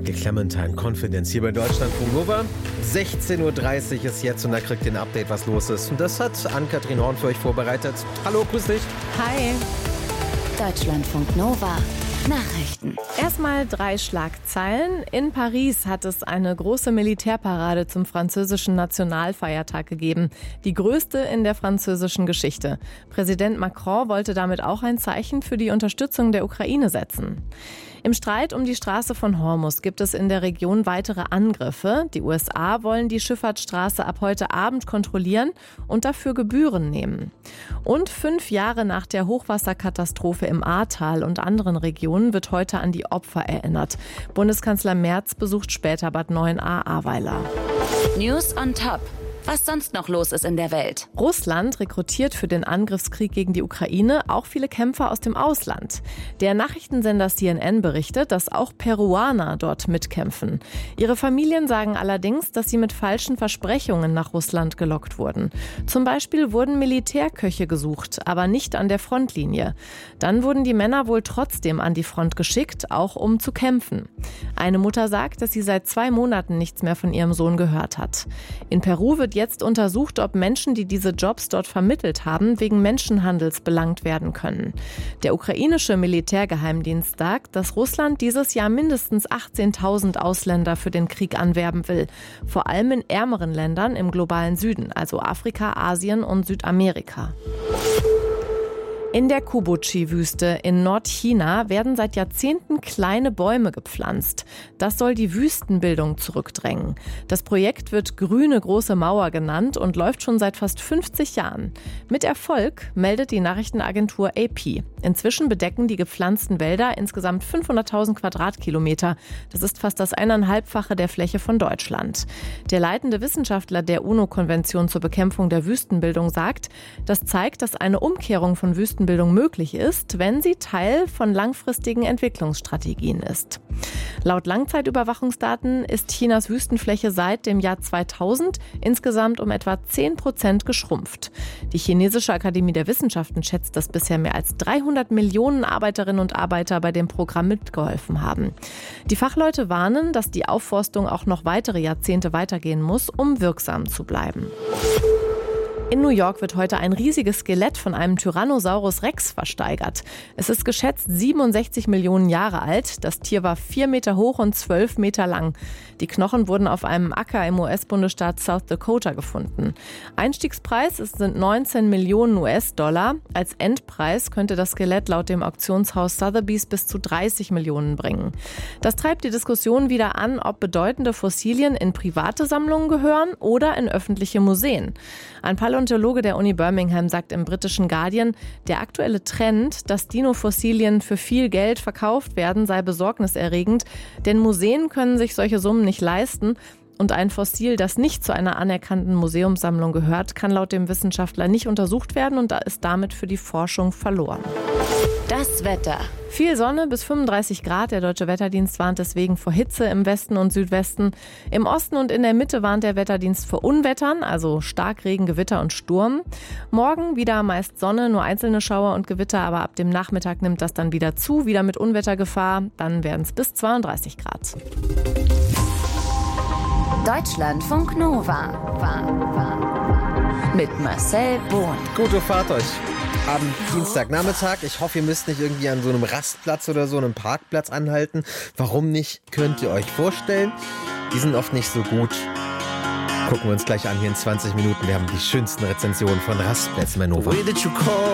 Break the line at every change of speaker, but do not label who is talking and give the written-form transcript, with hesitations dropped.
Die Clementine Confidence hier bei Deutschlandfunk Nova. 16.30 Uhr ist jetzt und da kriegt ihr ein Update, was los ist. Und das hat Ann-Kathrin Horn für euch vorbereitet. Hallo, grüß dich.
Hi.
Deutschlandfunk Nova. Nachrichten.
Erstmal 3 Schlagzeilen. In Paris hat es eine große Militärparade zum französischen Nationalfeiertag gegeben. Die größte in der französischen Geschichte. Präsident Macron wollte damit auch ein Zeichen für die Unterstützung der Ukraine setzen. Im Streit um die Straße von Hormuz gibt es in der Region weitere Angriffe. Die USA wollen die Schifffahrtsstraße ab heute Abend kontrollieren und dafür Gebühren nehmen. Und 5 Jahre nach der Hochwasserkatastrophe im Ahrtal und anderen Regionen wird heute an die Opfer erinnert. Bundeskanzler Merz besucht später Bad Neuenahr-Ahrweiler.
News on Top. Was sonst noch los ist in der Welt.
Russland rekrutiert für den Angriffskrieg gegen die Ukraine auch viele Kämpfer aus dem Ausland. Der Nachrichtensender CNN berichtet, dass auch Peruaner dort mitkämpfen. Ihre Familien sagen allerdings, dass sie mit falschen Versprechungen nach Russland gelockt wurden. Zum Beispiel wurden Militärköche gesucht, aber nicht an der Frontlinie. Dann wurden die Männer wohl trotzdem an die Front geschickt, auch um zu kämpfen. Eine Mutter sagt, dass sie seit 2 Monaten nichts mehr von ihrem Sohn gehört hat. In Peru wird jetzt untersucht, ob Menschen, die diese Jobs dort vermittelt haben, wegen Menschenhandels belangt werden können. Der ukrainische Militärgeheimdienst sagt, dass Russland dieses Jahr mindestens 18.000 Ausländer für den Krieg anwerben will. Vor allem in ärmeren Ländern im globalen Süden, also Afrika, Asien und Südamerika. In der Kubuchi-Wüste in Nordchina werden seit Jahrzehnten kleine Bäume gepflanzt. Das soll die Wüstenbildung zurückdrängen. Das Projekt wird Grüne Große Mauer genannt und läuft schon seit fast 50 Jahren. Mit Erfolg, meldet die Nachrichtenagentur AP. Inzwischen bedecken die gepflanzten Wälder insgesamt 500.000 Quadratkilometer. Das ist fast das 1,5-fache der Fläche von Deutschland. Der leitende Wissenschaftler der UNO-Konvention zur Bekämpfung der Wüstenbildung sagt, das zeigt, dass eine Umkehrung von Wüstenbildung möglich ist, wenn sie Teil von langfristigen Entwicklungsstrategien ist. Laut Langzeitüberwachungsdaten ist Chinas Wüstenfläche seit dem Jahr 2000 insgesamt um etwa 10% geschrumpft. Die Chinesische Akademie der Wissenschaften schätzt, dass bisher mehr als 300 Millionen Arbeiterinnen und Arbeiter bei dem Programm mitgeholfen haben. Die Fachleute warnen, dass die Aufforstung auch noch weitere Jahrzehnte weitergehen muss, um wirksam zu bleiben. In New York wird heute ein riesiges Skelett von einem Tyrannosaurus Rex versteigert. Es ist geschätzt 67 Millionen Jahre alt. Das Tier war 4 Meter hoch und 12 Meter lang. Die Knochen wurden auf einem Acker im US-Bundesstaat South Dakota gefunden. Einstiegspreis sind 19 Millionen US-Dollar. Als Endpreis könnte das Skelett laut dem Auktionshaus Sotheby's bis zu 30 Millionen bringen. Das treibt die Diskussion wieder an, ob bedeutende Fossilien in private Sammlungen gehören oder in öffentliche Museen. Ein Paläontologe der Uni Birmingham sagt im britischen Guardian, der aktuelle Trend, dass Dino-Fossilien für viel Geld verkauft werden, sei besorgniserregend, denn Museen können sich solche Summen nicht leisten. Und ein Fossil, das nicht zu einer anerkannten Museumssammlung gehört, kann laut dem Wissenschaftler nicht untersucht werden und ist damit für die Forschung verloren.
Das Wetter.
Viel Sonne bis 35 Grad. Der Deutsche Wetterdienst warnt deswegen vor Hitze im Westen und Südwesten. Im Osten und in der Mitte warnt der Wetterdienst vor Unwettern, also Starkregen, Gewitter und Sturm. Morgen wieder meist Sonne, nur einzelne Schauer und Gewitter, aber ab dem Nachmittag nimmt das dann wieder zu, wieder mit Unwettergefahr. Dann werden es bis 32 Grad.
Deutschlandfunk Nova. Mit Marcel Bohn.
Gute Fahrt euch am Dienstagnachmittag. Ich hoffe, ihr müsst nicht irgendwie an so einem Rastplatz oder so einem Parkplatz anhalten. Warum nicht, könnt ihr euch vorstellen. Die sind oft nicht so gut. Gucken wir uns gleich an hier in 20 Minuten. Wir haben die schönsten Rezensionen von Rastplätzen bei Nova.